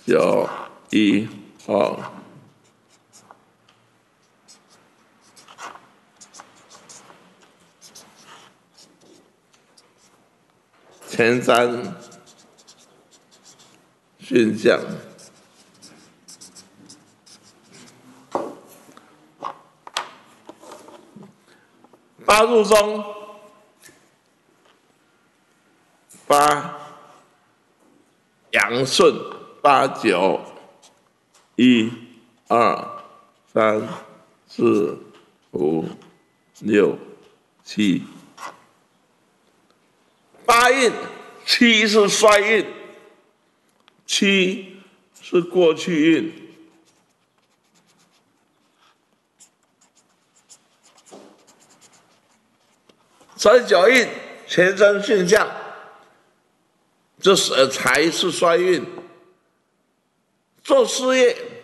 9、1、2。前3巽象，八入中，8阳顺，8、9、1、2、3、4、5、6、7。8印，7是衰印，7是过去印。39印前3巽象，这财是衰运，做事业